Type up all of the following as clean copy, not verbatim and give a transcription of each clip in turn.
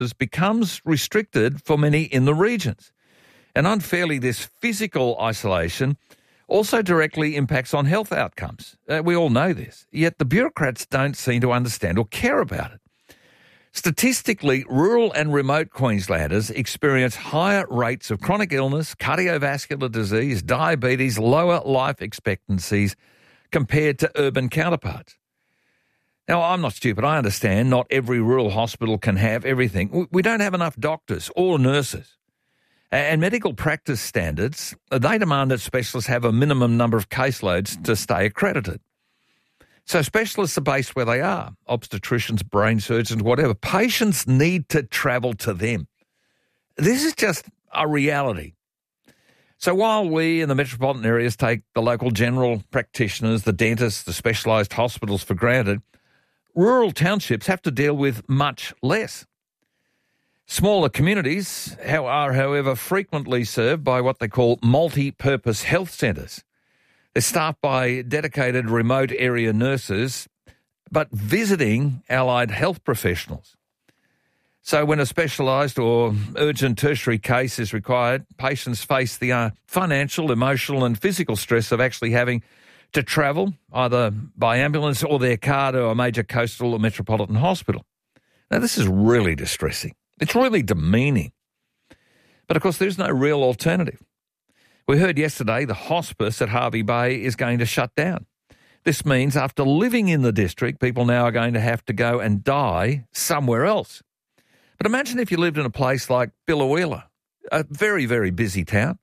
doctors becomes restricted for many in the regions. And unfairly, this physical isolation also directly impacts on health outcomes. We all know this, yet the bureaucrats don't seem to understand or care about it. Statistically, rural and remote Queenslanders experience higher rates of chronic illness, cardiovascular disease, diabetes, lower life expectancies compared to urban counterparts. Now, I'm not stupid. I understand not every rural hospital can have everything. We don't have enough doctors or nurses. And medical practice standards, they demand that specialists have a minimum number of caseloads to stay accredited. So specialists are based where they are, obstetricians, brain surgeons, whatever. Patients need to travel to them. This is just a reality. So while we in the metropolitan areas take the local general practitioners, the dentists, the specialised hospitals for granted, rural townships have to deal with much less. Smaller communities are, however, frequently served by what they call multi-purpose health centres. They're staffed by dedicated remote area nurses, but visiting allied health professionals. So when a specialised or urgent tertiary case is required, patients face the financial, emotional and physical stress of actually having to travel either by ambulance or their car to a major coastal or metropolitan hospital. Now, this is really distressing. It's really demeaning. But, of course, there's no real alternative. We heard yesterday the hospice at Hervey Bay is going to shut down. This means after living in the district, people now are going to have to go and die somewhere else. But imagine if you lived in a place like Biloela, a very, very busy town,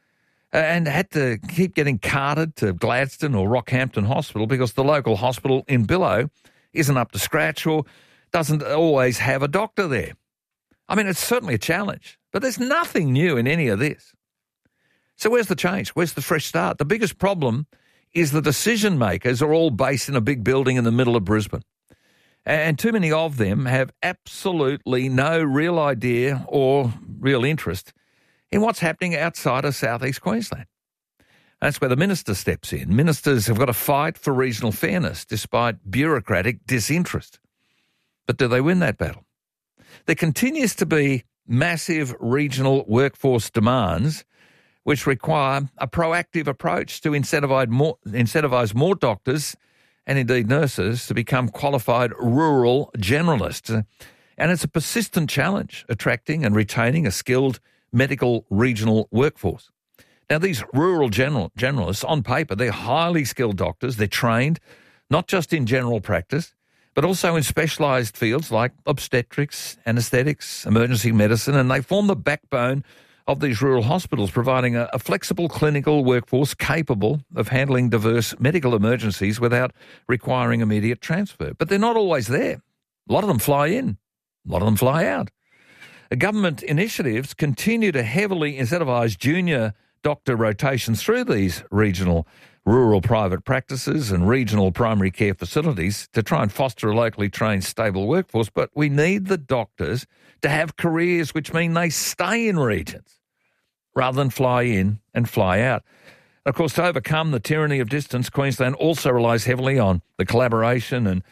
and had to keep getting carted to Gladstone or Rockhampton Hospital because the local hospital in Billow isn't up to scratch or doesn't always have a doctor there. I mean, it's certainly a challenge, but there's nothing new in any of this. So where's the change? Where's the fresh start? The biggest problem is the decision makers are all based in a big building in the middle of Brisbane. And too many of them have absolutely no real idea or real interest in what's happening outside of southeast Queensland. That's where the minister steps in. Ministers have got to fight for regional fairness despite bureaucratic disinterest. But do they win that battle? There continues to be massive regional workforce demands which require a proactive approach to incentivise more doctors and indeed nurses to become qualified rural generalists. And it's a persistent challenge, attracting and retaining a skilled medical regional workforce. Now, these rural generalists, on paper, they're highly skilled doctors. They're trained not just in general practice, but also in specialised fields like obstetrics, anaesthetics, emergency medicine, and they form the backbone of these rural hospitals, providing a flexible clinical workforce capable of handling diverse medical emergencies without requiring immediate transfer. But they're not always there. A lot of them fly in, a lot of them fly out. Government initiatives continue to heavily incentivise junior doctor rotations through these regional rural private practices and regional primary care facilities to try and foster a locally trained, stable workforce. But we need the doctors to have careers which mean they stay in regions rather than fly in and fly out. Of course, to overcome the tyranny of distance, Queensland also relies heavily on the collaboration and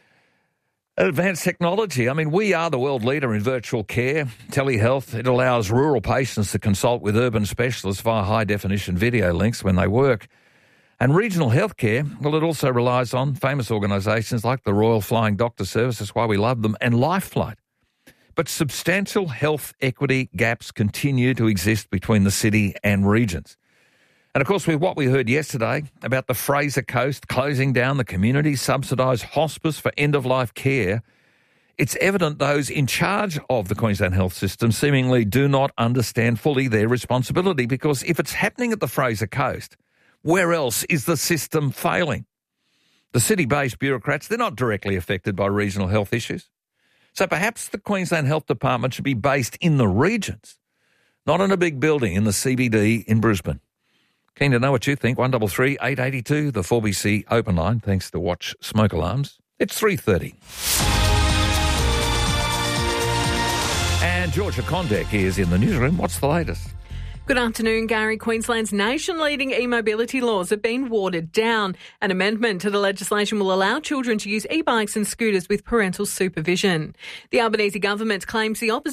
advanced technology. I mean, we are the world leader in virtual care, telehealth. It allows rural patients to consult with urban specialists via high-definition video links when they work. And regional healthcare, well, it also relies on famous organisations like the Royal Flying Doctor Service, that's why we love them, and LifeFlight. But substantial health equity gaps continue to exist between the city and regions. And, of course, with what we heard yesterday about the Fraser Coast closing down the community-subsidised hospice for end-of-life care, it's evident those in charge of the Queensland health system seemingly do not understand fully their responsibility, because if it's happening at the Fraser Coast, where else is the system failing? The city-based bureaucrats, they're not directly affected by regional health issues. So perhaps the Queensland Health Department should be based in the regions, not in a big building in the CBD in Brisbane. Keen to know what you think. 133 882, the 4BC open line. Thanks to Watch Smoke Alarms. It's 3:30. And Georgia Condek is in the newsroom. What's the latest? Good afternoon, Gary. Queensland's nation-leading e-mobility laws have been watered down. An amendment to the legislation will allow children to use e-bikes and scooters with parental supervision. The Albanese government claims the opposition